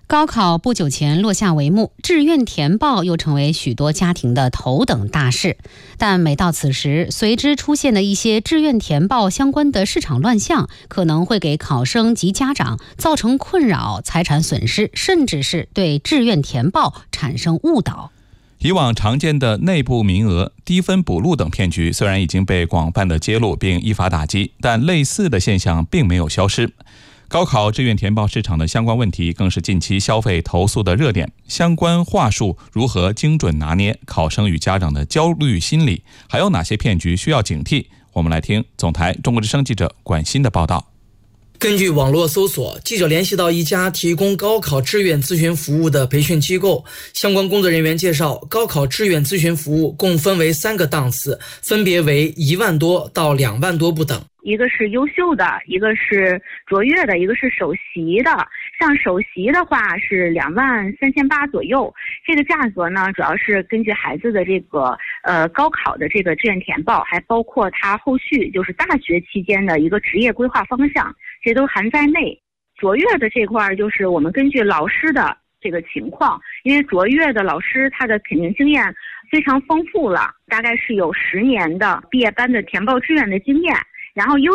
高考不久前落下帷幕，志愿填报又成为许多家庭的头等大事。但每到此时，随之出现的一些志愿填报相关的市场乱象，可能会给考生及家长造成困扰、财产损失，甚至是对志愿填报产生误导。 以往常见的内部名额、低分补录等骗局虽然已经被广泛的揭露并依法打击，但类似的现象并没有消失。高考志愿填报市场的相关问题更是近期消费投诉的热点，相关话术如何精准拿捏考生与家长的焦虑心理，还有哪些骗局需要警惕？我们来听总台中国之声记者管鑫的报道。 根据网络搜索，记者联系到一家提供高考志愿咨询服务的培训机构，相关工作人员介绍，高考志愿咨询服务共分为3个档次，分别为1万多到2万多不等。 一个是优秀的，一个是卓越的，一个是首席的。像首席的话是23800左右，这个价格呢，主要是根据孩子的这个高考的这个志愿填报，还包括他后续就是大学期间的一个职业规划方向，这都含在内。卓越的这块就是我们根据老师的这个情况，因为卓越的老师他的肯定经验非常丰富了，大概是有10年的毕业班的填报志愿的经验。然后优